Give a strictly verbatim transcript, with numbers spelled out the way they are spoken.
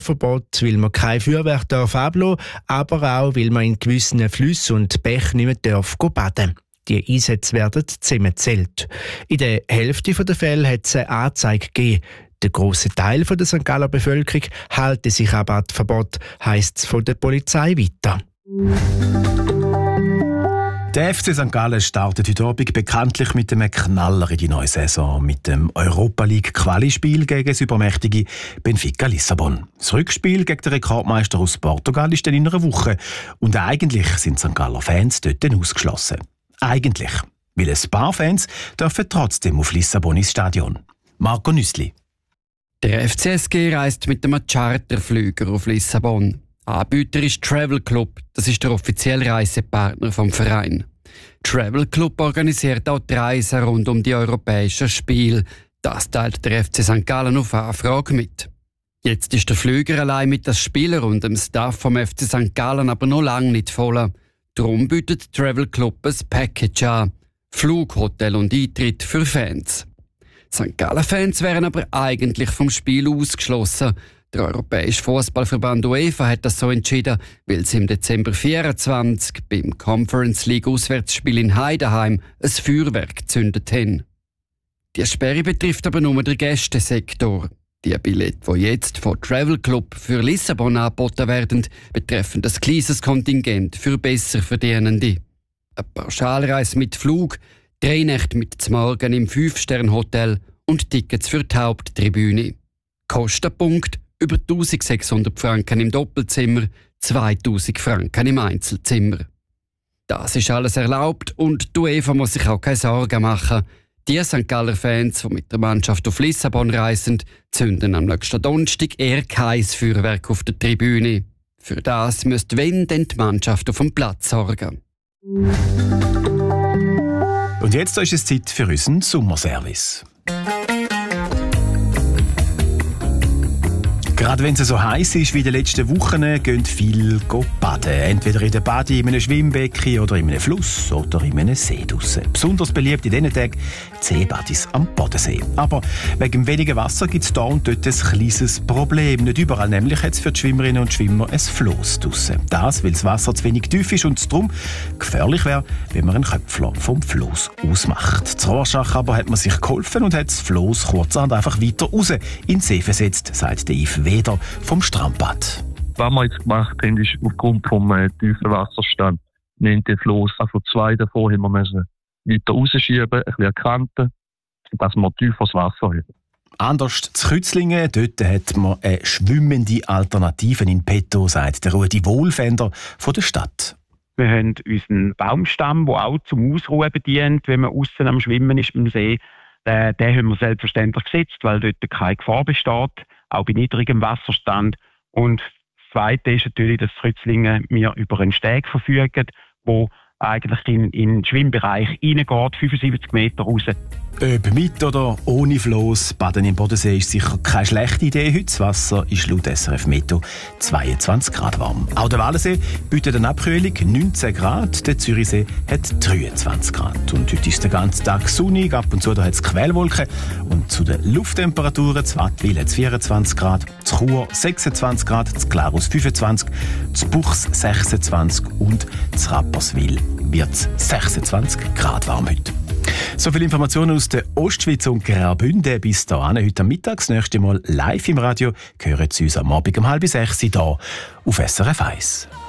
Verbot, weil man kein Feuerwerk darf ablassen, aber auch, weil man in gewissen Flüssen und Bächen nicht mehr darf baden. Die Einsätze werden zusammengezählt. In der Hälfte der Fälle hat es eine Anzeige gegeben. Der grosse Teil der Sankt Galler Bevölkerung halte sich aber an das Verbot, heisst es von der Polizei weiter. Der F C Sankt Gallen startet heute Abend bekanntlich mit einem Knaller in die neue Saison, mit dem Europa League Quali-Spiel gegen das übermächtige Benfica Lissabon. Das Rückspiel gegen den Rekordmeister aus Portugal ist dann in einer Woche und eigentlich sind Sankt Galler Fans dort ausgeschlossen. Eigentlich, weil ein paar Fans dürfen trotzdem auf Lissabon ins Stadion. Marco Nüssli. Der F C S G reist mit einem Charterflüger auf Lissabon. Anbieter ist Travel Club, das ist der offizielle Reisepartner vom Verein. Travel Club organisiert auch die Reisen rund um die europäischen Spiele. Das teilt der F C Sankt Gallen auf Anfrage mit. Jetzt ist der Flüger allein mit den Spielern und dem Staff vom F C Sankt Gallen aber noch lange nicht voll. Darum bietet Travel Club ein Package an. Flug, Hotel und Eintritt für Fans. Sankt Gallen-Fans wären aber eigentlich vom Spiel ausgeschlossen. Der Europäische Fußballverband UEFA hat das so entschieden, weil sie im Dezember vierundzwanzig beim Conference League Auswärtsspiel in Heidenheim ein Feuerwerk gezündet haben. Die Sperre betrifft aber nur den Gästesektor. Die Billette, die jetzt von Travel Club für Lissabon angeboten werden, betreffen ein kleines Kontingent für Besserverdienende. Eine Pauschalreise mit Flug, drei Nächte mit zum Morgen im fünf Sterne Hotel und Tickets für die Haupttribüne. Kostenpunkt über eintausendsechshundert Franken im Doppelzimmer, zweitausend Franken im Einzelzimmer. Das ist alles erlaubt und die UEFA muss sich auch keine Sorgen machen. Die Sankt Galler Fans, die mit der Mannschaft auf Lissabon reisen, zünden am nächsten Donnerstag eher kein Feuerwerk auf der Tribüne. Für das müsste wenn denn die Mannschaft auf dem Platz sorgen. Und jetzt ist es Zeit für unseren Sommerservice. Gerade wenn es so heiß ist wie in den letzten Wochen, gehen viele baden. Entweder in der Bade, in einem Schwimmbecken oder in einem Fluss oder in einem See draussen. Besonders beliebt in diesen Tagen die Seebadis am Bodensee. Aber wegen dem wenigen Wasser gibt es da und dort ein kleines Problem. Nicht überall nämlich hat es für die Schwimmerinnen und Schwimmer ein Floß draussen. Das, weil das Wasser zu wenig tief ist und es darum gefährlich wäre, wenn man einen Köpfler vom Floß ausmacht. Zu Rorschach aber hat man sich geholfen und hat das Floß kurzerhand einfach weiter raus in den See versetzt, sagt der Yves Weder vom Strandbad. Was wir jetzt gemacht haben, ist aufgrund vom äh, tiefen Wasserstand, nimmt der Floß, also zwei davon haben wir müssen weiter rausschieben, ein bisschen an die Kante, dass wir tieferes Wasser haben. Anders zu Kützlingen, dort hat man eine schwimmende Alternative in petto, sagt der Rudi Wohlfender von der Stadt. Wir haben unseren Baumstamm, der auch zum Ausruhen dient, wenn man außen am Schwimmen ist beim See. Den, den haben wir selbstverständlich gesetzt, weil dort keine Gefahr besteht, auch bei niedrigem Wasserstand. Und das Zweite ist natürlich, dass Kützlingen wir über einen Steg verfügen, der eigentlich in, in den Schwimmbereich reingeht, fünfundsiebzig Meter raus. Ob mit oder ohne Floß, Baden im Bodensee ist sicher keine schlechte Idee. Heute das Wasser ist laut S R F Meteo zweiundzwanzig Grad warm. Auch der Walensee bietet eine Abkühlung, neunzehn Grad. Der Zürichsee hat dreiundzwanzig Grad. Und heute ist der ganze Tag sonnig, ab und zu hat es Quellwolken. Und zu den Lufttemperaturen, zu Wattwil hat es vierundzwanzig Grad, zu Chur sechsundzwanzig Grad, zu Glarus fünfundzwanzig, zu Buchs sechsundzwanzig und zu Rapperswil wird es sechsundzwanzig Grad warm heute. So viele Informationen aus der Ostschweiz und Graubünden bis dahin. Heute am Mittag, das nächste Mal live im Radio, hören Sie uns am Abend um halb sechs hier auf S R F eins.